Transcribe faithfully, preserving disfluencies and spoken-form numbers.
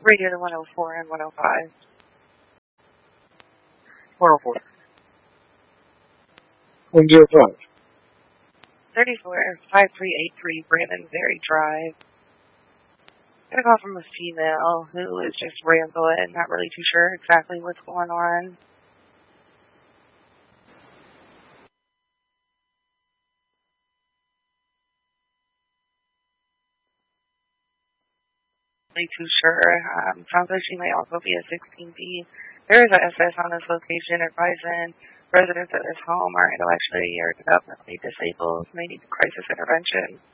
Radio to one oh four and one oh five. one oh four. Wingill Drive. thirty-four five three eight three Brandon Berry Drive. Got a call from a female who is just rambling, not really too sure exactly what's going on. Really too sure. Um, sounds like she may also be a sixteen B. There is a S S on this location advising residents of this home are intellectually or developmentally disabled, may need crisis intervention.